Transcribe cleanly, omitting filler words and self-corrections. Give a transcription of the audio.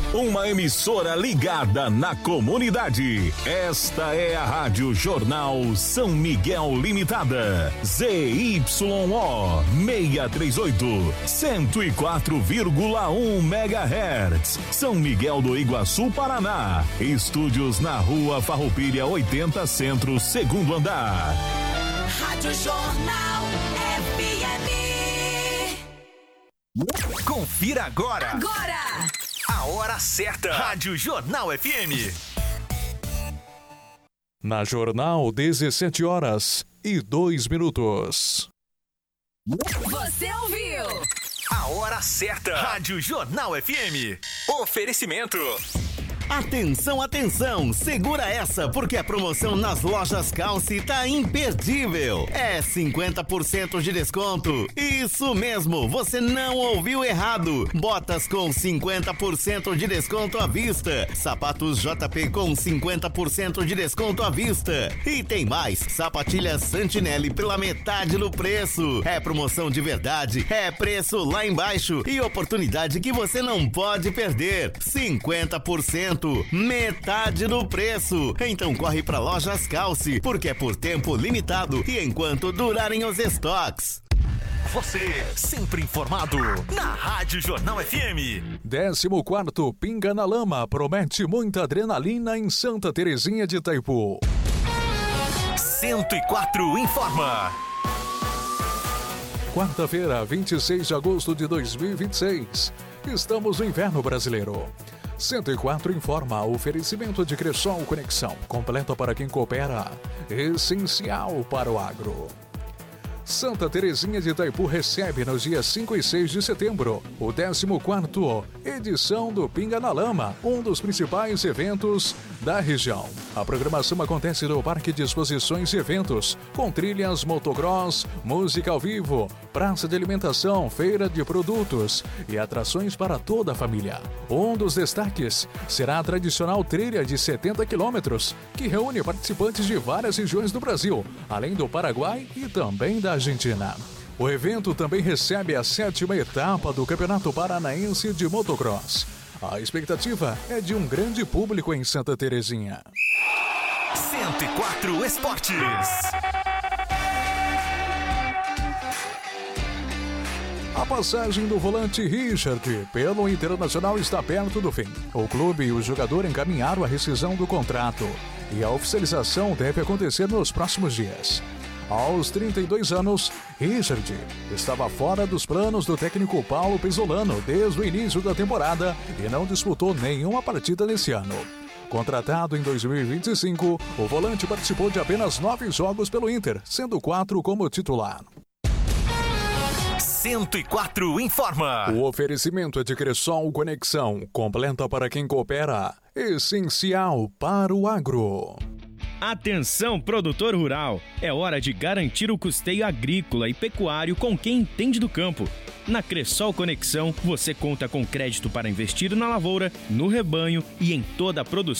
uma emissora ligada na comunidade. Esta é a Rádio Jornal São Miguel Limitada. ZYO 638, 104,1 MHz. São Miguel do Iguaçu, Paraná. Estúdios na Rua Farroupilha 80 Centro, segundo andar. Rádio Jornal FM. Confira agora. A hora certa. Rádio Jornal FM. Na Jornal, 17h02. Você ouviu? A hora certa. Rádio Jornal FM. Oferecimento. Atenção, atenção! Segura essa, porque a promoção nas lojas Calce tá imperdível. É 50% de desconto. Isso mesmo, você não ouviu errado. Botas com 50% de desconto à vista. Sapatos JP com 50% de desconto à vista. E tem mais, sapatilhas Santinelli pela metade do preço. É promoção de verdade, é preço lá embaixo e oportunidade que você não pode perder. 50%. Metade do preço. Então corre pra Lojas Calce, porque é por tempo limitado e enquanto durarem os estoques. Você sempre informado na Rádio Jornal FM. 14º Pinga na Lama promete muita adrenalina em Santa Terezinha de Itaipu. 104 informa. Quarta-feira, 26 de agosto de 2026. Estamos no inverno brasileiro. 104 informa, oferecimento de Cressol Conexão, completa para quem coopera, essencial para o agro. Santa Terezinha de Itaipu recebe nos dias 5 e 6 de setembro o 14º edição do Pinga na Lama, um dos principais eventos da região. A programação acontece no Parque de Exposições e Eventos, com trilhas, motocross, música ao vivo, praça de alimentação, feira de produtos e atrações para toda a família. Um dos destaques será a tradicional trilha de 70 quilômetros, que reúne participantes de várias regiões do Brasil, além do Paraguai e também da Argentina. O evento também recebe a 7ª etapa do Campeonato Paranaense de Motocross. A expectativa é de um grande público em Santa Terezinha. 104 Esportes. A passagem do volante Richard pelo Internacional está perto do fim. O clube e o jogador encaminharam a rescisão do contrato e a oficialização deve acontecer nos próximos dias. Aos 32 anos, Richard estava fora dos planos do técnico Paulo Pesolano desde o início da temporada e não disputou nenhuma partida nesse ano. Contratado em 2025, o volante participou de apenas 9 jogos pelo Inter, sendo 4 como titular. 104 informa. O oferecimento é de Cressol Conexão, completa para quem coopera, essencial para o agro. Atenção, produtor rural! É hora de garantir o custeio agrícola e pecuário com quem entende do campo. Na Cressol Conexão, você conta com crédito para investir na lavoura, no rebanho e em toda a produção